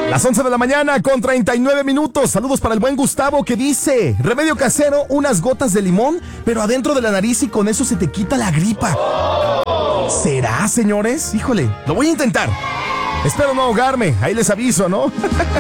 Las 11 de la mañana con 39 minutos. Saludos para el buen Gustavo que dice: remedio casero, unas gotas de limón, pero adentro de la nariz y con eso se te quita la gripa. ¿Será, señores? Híjole, lo voy a intentar. Espero no ahogarme, ahí les aviso, ¿no?